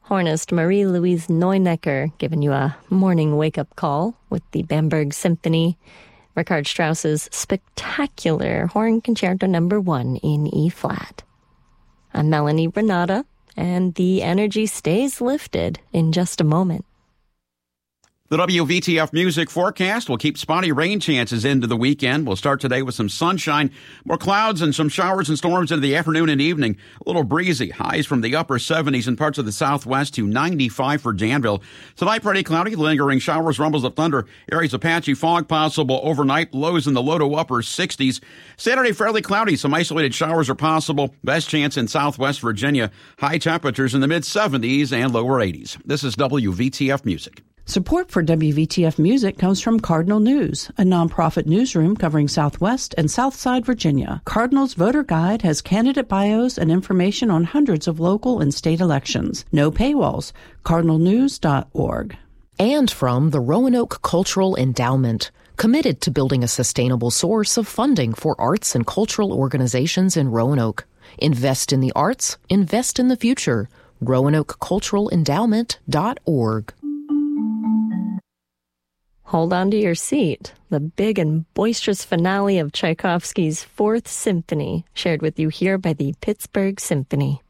Hornist Marie-Louise Neunecker giving you a morning wake-up call with the Bamberg Symphony, Richard Strauss's spectacular Horn Concerto No. 1 in E-flat. I'm Melanie Renata, and the energy stays lifted in just a moment. The WVTF music forecast will keep spotty rain chances into the weekend. We'll start today with some sunshine, more clouds and some showers and storms into the afternoon and evening. A little breezy, highs from the upper 70s in parts of the southwest to 95 for Danville. Tonight, pretty cloudy, lingering showers, rumbles of thunder, areas of patchy fog possible overnight, lows in the low to upper 60s. Saturday, fairly cloudy, some isolated showers are possible. Best chance in southwest Virginia. High temperatures in the mid-70s and lower 80s. This is WVTF Music. Support for WVTF Music comes from Cardinal News, a nonprofit newsroom covering Southwest and Southside Virginia. Cardinal's Voter Guide has candidate bios and information on hundreds of local and state elections. No paywalls. cardinalnews.org. And from the Roanoke Cultural Endowment, committed to building a sustainable source of funding for arts and cultural organizations in Roanoke. Invest in the arts, invest in the future. RoanokeCulturalEndowment.org. Hold on to your seat. The big and boisterous finale of Tchaikovsky's Fourth Symphony, shared with you here by the Pittsburgh Symphony.